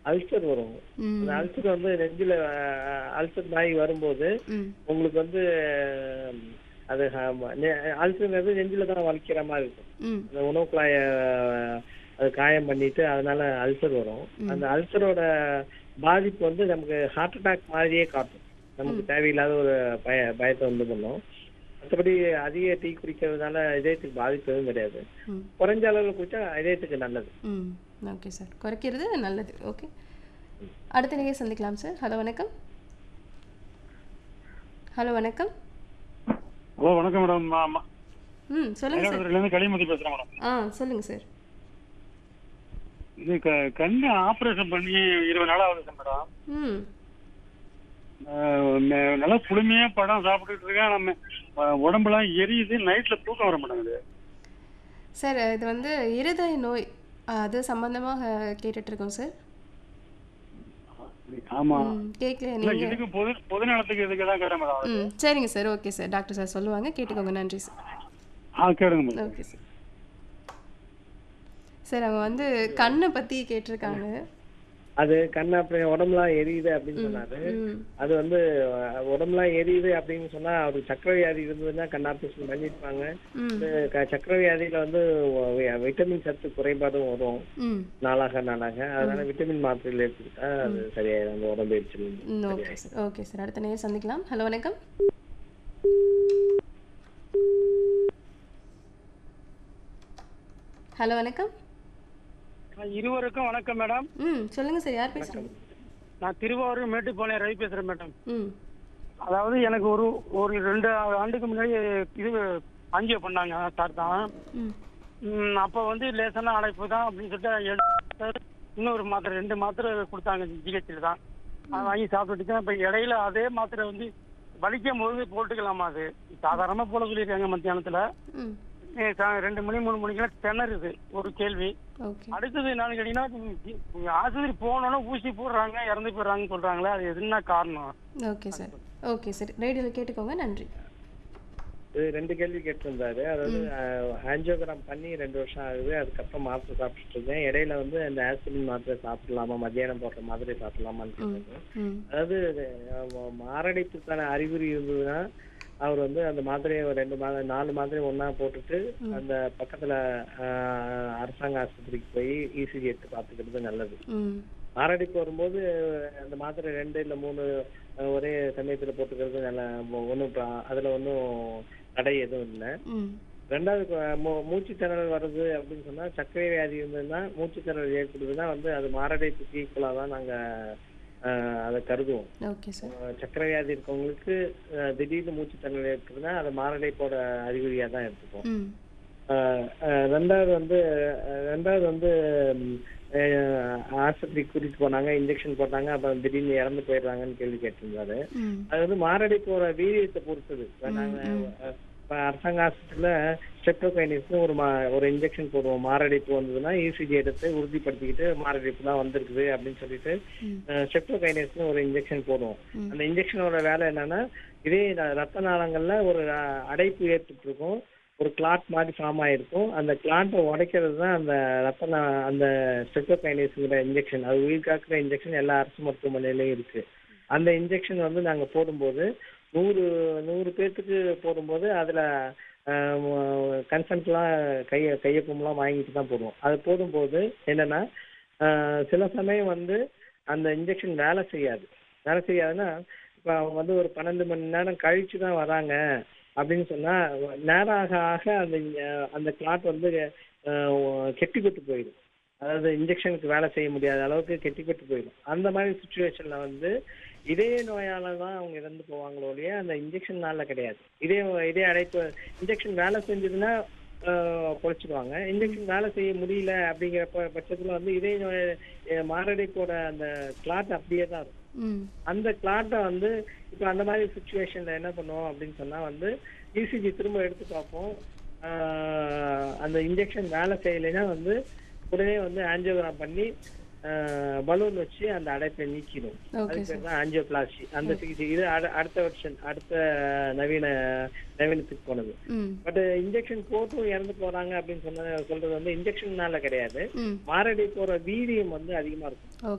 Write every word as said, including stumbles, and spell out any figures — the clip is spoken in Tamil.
அல்சர் வரும். அந்த ம். அல்சர் வந்து நெஞ்சில அ அல்சர் மாரி வரும்போது, ம். உங்களுக்கு வந்து ம், அது ஆமா. நெ அல்சர்ங்கிறது நெஞ்சில தான் வலிக்கிற மாரி இருக்கும். ம். அந்த உணவு குழாய அது காயம் பண்ணிட்டு அதனால அல்சர் வரும். ம். அந்த அல்சரோட பாதிப்பு வந்து நமக்கு ஹார்ட் அட்டாக் மாதிரியே காட்டும். நமக்கு ம். தேவையில்லாத ஒரு பய பயத்த உண்டு பண்ணும். மத்தபடி அதிக டீ குடிக்கிறதுனால இதயத்துக்கு பாதிப்பு எதுவும் கிடையாது. ம். குறைஞ்ச அளவுல குடிச்சா இதயத்துக்கு நல்லது. ம். Okay sir. குறைக்கிறது நல்லது. ஓகே. அடுத்த நேயர் சந்திக்கலாம் சார். ஹலோ வணக்கம். ஹலோ வணக்கம். ஹலோ வணக்கம் மேடம். நான் ம ம். சொல்லுங்க சார். மயிலாடுதுறையிலேருந்து களிமதி பேசுகிறேன் மேடம். ஆ சொல்லுங்க சார். இது க கண்ணு ஆப்ரேஷன் பண்ணி இருபது நாள் ஆகுது மேடம். ம். அஹ் ந- நல்லா குளுமையா படம் சாப்பிட்டுட்டு இருக்கேன். நம்ம அஹ், உடம்பெல்லாம் எரியுது. நைட்ல தூக்கம் வர மாட்டேங்குது. சார் இது வந்து இருதய நோய் அது சம்பந்தமாக கேட்டுட்டு இருக்கோம் சார். ஆமா. ம். கேட்கல இல்ல நீங்க. இதுக்கு பொது பொது நலத்துக்கு இதுக்கு தான் கேட்டேன் மேடம். ம். சரிங்க sir. Okay sir. Doctor sir சொல்லுவாங்க. கேட்டுக்கோங்க. நன்றி சார். ஆ கேளுங்க மேடம். Okay sir. சார் அவங்க வந்து கண்ணை பத்தி கேட்டிருக்காங்க. அது கண் அப்புறம் உடம்புலாம் எரியுது அப்படின்னு ம். சொன்னாரு. ம். அது வந்து அஹ், உடம்புலாம் எரியுது அப்படின்னு சொன்னா அவருக்கு சக்கரை வியாதி இருந்ததுன்னா கண் ஆபரேஷன் பண்ணிருப்பாங்க. ம். இது க- சக்கரை வியாதியில வந்து வி- விட்டமின் சத்து குறைபாடும் வரும் ம். நாளாக நாளாக. அதனால விட்டமின் மாத்திரைகள் எடுத்துக்கிட்டா அது சரியாயிடும். அந்த உடம்பு எரிச்சல் ம். ஓகே சரியாயிடும். சார். Okay sir. அடுத்த நேரம் சந்திக்கலாம். ஹலோ வணக்கம். ஹலோ வணக்கம். இருவருக்கும் வணக்கம் மேடம். ம். சொல்லுங்க சார். யார் பேசுறீங்க? நான் திருவாரூர் மேட்டுப்பாளையம் ரவி பேசுறேன் மேடம். ம். அதாவது எனக்கு ஒரு ஒரு ரெண்டு ஆண்டுக்கு முன்னாடி இது அஞ்சியோ பண்ணாங்க சார் தான். ம். ம், அப்போ வந்து லேசான அடைப்பு தான் அப்படின்னு சொல்லிட்டு எடுத்து இன்னொரு மாத்திரை ரெண்டு மாத்திரை கொடுத்தாங்க ஜிஹெச்சில் தான். அதை வாங்கி சாப்பிட்டுட்டு தான் இப்போ இடையில அதே மாத்திரை வந்து வலிக்கும் போது போட்டுக்கலாமா? அது சாதாரணமாக போட சொல்லியிருக்காங்க மத்தியானத்தில். ம். ரெண்டு மணி மூணு மணிக்கெல்லாம் திணறுது ஒரு கேள்வி. ஓகே. அடுத்தது என்னன்னு கேட்டீங்கன்னா, நீங்க ஆஸ்பத்திரி போனோன்னா ஊசி போடுறாங்க இறந்து போடுறாங்கன்னு சொல்றாங்களே, அது எதுனா காரணம்? Okay sir. Okay sir. ரேடியோவில் கேட்டுக்கோங்க. நன்றி. இது ரெண்டு கேள்வி கேட்டிருந்தாரு. அதாவது ம். ஆஞ்சியோகிராம் பண்ணி ரெண்டு வருஷம் ஆகுது. அதுக்கப்புறம் மாத்திரை சாப்பிட்டுட்டு இருக்கேன். இடையில வந்து இந்த ஆஸ்பிரின் மாத்திரை சாப்பிடலாமா, மத்தியானம் போடுற மாத்திரை சாப்பிடலாமான்னு ம். கேட்டாரு. ம். அதாவது அஹ், மாரடைப்புக்கான அறிகுறி இருந்ததுன்னா அவர் வந்து அந்த மாத்திரையை ஒரு ரெண்டு மாத நாலு மாத்திரையை ஒண்ணா போட்டுட்டு ம். அந்த பக்கத்துல அஹ், அரசாங்க ஆஸ்பத்திரிக்கு போய் இசிஜி எடுத்து பார்த்துக்கிறது நல்லது. ம். மாரடைப்பு வரும்போது அந்த மாத்திரை ரெண்டு இல்ல மூணு அஹ், ஒரே சமயத்துல போட்டுக்கிறது நல்ல. ஒன்றும் அதுல ஒன்றும் தடை எதுவும் இல்லை. ம். ரெண்டாவது கொ- மூ- மூச்சு திணறல் வருது அப்படின்னு சொன்னா சர்க்கரை வியாதி இருந்ததுன்னா மூச்சு திணறல் ஏற்படுதுன்னா வந்து அது மாரடைப்புக்கு ஈக்குவலா தான் நாங்க அஹ், அதை கருதுவோம். Okay sir. அஹ், சர்க்கரை வியாதி இருக்கவங்களுக்கு அஹ், திடீர்னு மூச்சு திணறல் ஏற்படுதுன்னா அது மாரடைப்போட அறிகுறியா தான் எடுத்துப்போம். ம். அஹ், அஹ், ரெண்டாவது வந்து அஹ், ரெண்டாவது வந்து ம், அஹ், ஆஸ்பத்திரிக்கு கூட்டிட்டு போனாங்க, இன்ஜெக்ஷன் போட்டாங்க, அப்புறம் திடீர்னு இறந்து போயிடுறாங்கன்னு கேள்வி கேட்டிருந்தாரு. ம். அது வந்து மாரடைப்போட வீரியத்தை பொறுத்தது. இப்ப ம். நாங்க ம். அஹ், இப்ப அரசாங்க ஆஸ்பத்திரியில ஸ்ட்ரெப்டோகைனஸ்னு ஒரு மா ஒரு இன்ஜெக்ஷன் போடுவோம். மாரடைப்பு வந்ததுன்னா இசிஜி எடுத்து உறுதிப்படுத்திக்கிட்டு மாரடைப்பு தான் வந்திருக்குது அப்படின்னு சொல்லிட்டு ம். ஸ்ட்ரெப்டோகைனஸ்னு ஒரு இன்ஜெக்ஷன் போடுவோம். ம். அந்த இன்ஜெக்ஷனோட வேலை என்னன்னா, இதே ந- ரத்த நாளங்கள்ல ஒரு அஹ், அடைப்பு ஏற்பட்டு இருக்கும். ஒரு கிளாட் மாதிரி ஃபார்ம் ஆயிருக்கும். அந்த கிளாட்டை உடைக்கிறது தான் அந்த ரத்த நா- அந்த ஸ்ட்ரெப்டோகைனஸ்ங்கிற இன்ஜெக்ஷன். அது உயிர் காக்கிற இன்ஜெக்ஷன் எல்லா அரசு மருத்துவமனையிலயும் இருக்கு. அந்த இன்ஜெக்ஷன் வந்து நாங்க போடும்போது நூறு நூறு பேர்த்துக்கு போடும்போது அதுல கன்சன்ட்லாம் கைய கையொப்பம்லாம் வாங்கிட்டு தான் போடுவோம். அது போடும்போது என்னன்னா ஆஹ் சில சமயம் வந்து அந்த இன்ஜெக்ஷன் வேலை செய்யாது. வேலை செய்யாதுன்னா இப்போ அவங்க வந்து ஒரு பன்னெண்டு மணி நேரம் கழிச்சு தான் வராங்க அப்படின்னு சொன்னா நேரம் ஆக ஆக அந்த இங்க- அந்த கிளாட் வந்து ஆஹ் கெட்டிப்பட்டு போயிடும். அதாவது இன்ஜெக்ஷனுக்கு வேலை செய்ய முடியாத அளவுக்கு கெட்டிப்பட்டு போயிடும். அந்த மாதிரி சுச்சுவேஷன்ல வந்து இதய நோயால தான் அவங்க இறந்து போவாங்களோ ஒழிய அந்த இன்ஜெக்ஷன்னால கிடையாது. இதே இதே அடைப்பு இன்ஜெக்ஷன் வேலை செஞ்சதுன்னா ஆஹ் பொழைச்சிடுவாங்க. இன்ஜெக்ஷன் வேலை செய்ய முடியல அப்படிங்கிற ப- பட்சத்துல வந்து இதய நோய் அஹ் மாரடைப்போட அந்த கிளாட் அப்படியே தான் இருக்கும். ம். அந்த கிளாட்டை வந்து இப்போ அந்த மாதிரி சுச்சுவேஷன்ல என்ன பண்ணுவோம் அப்படின்னு சொன்னா வந்து இசிஜி திரும்ப எடுத்து பார்ப்போம். ஆஹ் அந்த இன்ஜெக்ஷன் வேலை செய்யலைன்னா வந்து உடனே வந்து ஆஞ்சியோகிராம் பண்ணி பலூன் வச்சு அந்த அடைப்பை நீக்கிடும். ஓகே அதுக்கு சார். பேர் தான் ஆஞ்சியோபிளாஸ்டி. அந்த சிகிச்சை இது அடு- அடுத்த வருஷன் அடுத்த நவீன நவீனத்துக்கு போனது. ம். பட் இன்ஜெக்ஷன் போட்டும் இறந்து போறாங்க அப்படின்னு சொன்ன சொல்றது வந்து இன்ஜெக்ஷன்னால கிடையாது. ம். மாரடைப்போட வீரியம் வந்து அதிகமா இருக்கும்.